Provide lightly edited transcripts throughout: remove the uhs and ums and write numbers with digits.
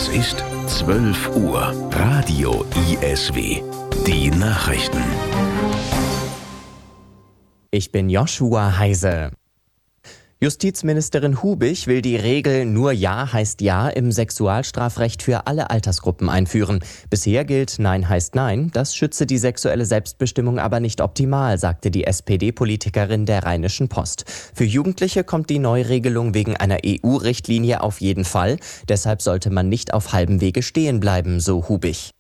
Es ist 12 Uhr. Radio ISW. Die Nachrichten. Ich bin Joshua Heise. Justizministerin Hubich will die Regel "Nur Ja heißt Ja" im Sexualstrafrecht für alle Altersgruppen einführen. Bisher gilt "Nein heißt Nein". Das schütze die sexuelle Selbstbestimmung aber nicht optimal, sagte die SPD-Politikerin der Rheinischen Post. Für Jugendliche kommt die Neuregelung wegen einer EU-Richtlinie auf jeden Fall. Deshalb sollte man nicht auf halbem Wege stehen bleiben, so Hubich.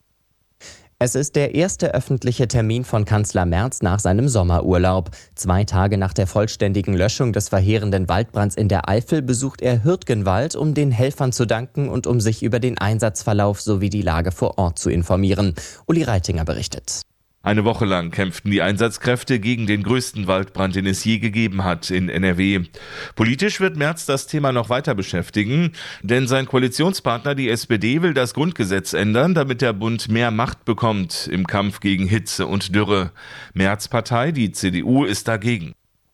Es ist der erste öffentliche Termin von Kanzler Merz nach seinem Sommerurlaub. 2 Tage nach der vollständigen Löschung des verheerenden Waldbrands in der Eifel besucht er Hürtgenwald, um den Helfern zu danken und um sich über den Einsatzverlauf sowie die Lage vor Ort zu informieren. Uli Reitinger berichtet. Eine Woche lang kämpften die Einsatzkräfte gegen den größten Waldbrand, den es je gegeben hat in NRW. Politisch wird Merz das Thema noch weiter beschäftigen, denn sein Koalitionspartner, die SPD, will das Grundgesetz ändern, damit der Bund mehr Macht bekommt im Kampf gegen Hitze und Dürre. Merz' Partei, die CDU, ist dagegen.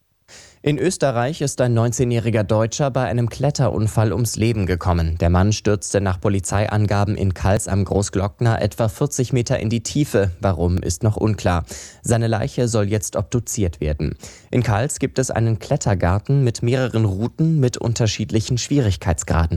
In Österreich ist ein 19-jähriger Deutscher bei einem Kletterunfall ums Leben gekommen. Der Mann stürzte nach Polizeiangaben in Kals am Großglockner etwa 40 Meter in die Tiefe. Warum, ist noch unklar. Seine Leiche soll jetzt obduziert werden. In Kals gibt es einen Klettergarten mit mehreren Routen mit unterschiedlichen Schwierigkeitsgraden.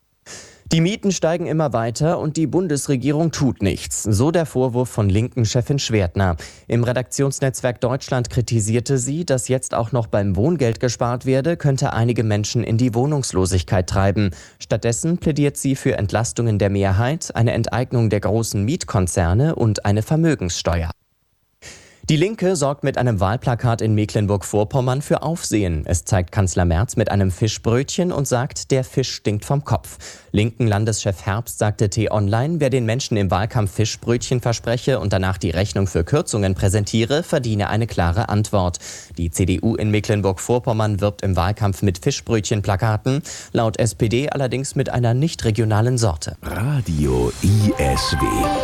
Die Mieten steigen immer weiter und die Bundesregierung tut nichts. So der Vorwurf von Linken-Chefin Schwertner. Im Redaktionsnetzwerk Deutschland kritisierte sie, dass jetzt auch noch beim Wohngeld gespart werde, könnte einige Menschen in die Wohnungslosigkeit treiben. Stattdessen plädiert sie für Entlastungen der Mehrheit, eine Enteignung der großen Mietkonzerne und eine Vermögenssteuer. Die Linke sorgt mit einem Wahlplakat in Mecklenburg-Vorpommern für Aufsehen. Es zeigt Kanzler Merz mit einem Fischbrötchen und sagt, der Fisch stinkt vom Kopf. Linken Landeschef Herbst sagte T-Online, wer den Menschen im Wahlkampf Fischbrötchen verspreche und danach die Rechnung für Kürzungen präsentiere, verdiene eine klare Antwort. Die CDU in Mecklenburg-Vorpommern wirbt im Wahlkampf mit Fischbrötchenplakaten, laut SPD allerdings mit einer nicht regionalen Sorte. Radio ISW.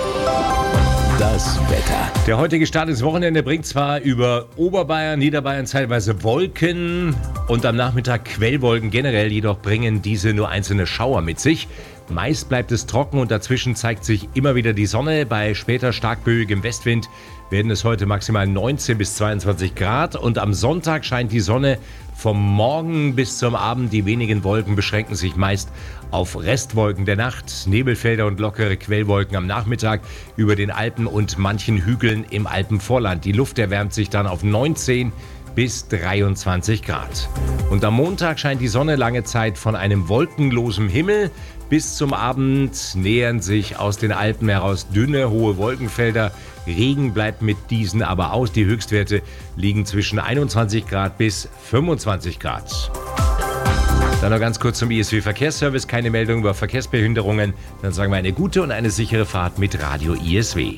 Das Wetter. Der heutige Start ins Wochenende bringt zwar über Oberbayern, Niederbayern teilweise Wolken und am Nachmittag Quellwolken. Generell jedoch bringen diese nur einzelne Schauer mit sich. Meist bleibt es trocken und dazwischen zeigt sich immer wieder die Sonne. Bei später starkböigem Westwind werden es heute maximal 19 bis 22 Grad. Und am Sonntag scheint die Sonne vom Morgen bis zum Abend. Die wenigen Wolken beschränken sich meist auf Restwolken der Nacht, Nebelfelder und lockere Quellwolken am Nachmittag über den Alpen und manchen Hügeln im Alpenvorland. Die Luft erwärmt sich dann auf 19 bis 23 Grad. Und am Montag scheint die Sonne lange Zeit von einem wolkenlosen Himmel. Bis zum Abend nähern sich aus den Alpen heraus dünne, hohe Wolkenfelder. Regen bleibt mit diesen aber aus. Die Höchstwerte liegen zwischen 21 Grad bis 25 Grad. Dann noch ganz kurz zum ISW-Verkehrsservice. Keine Meldung über Verkehrsbehinderungen. Dann sagen wir eine gute und eine sichere Fahrt mit Radio ISW.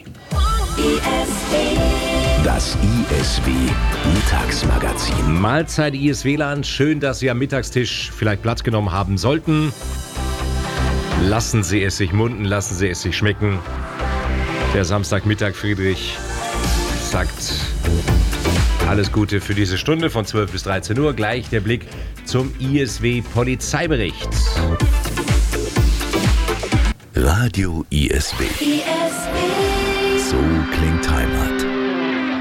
Das ISW Mittagsmagazin. Mahlzeit ISWland. Schön, dass Sie am Mittagstisch vielleicht Platz genommen haben sollten. Lassen Sie es sich munden, lassen Sie es sich schmecken. Der Samstagmittag Friedrich sagt alles Gute für diese Stunde von 12 bis 13 Uhr. Gleich der Blick zum ISW-Polizeibericht. Radio ISW. So klingt Heimat.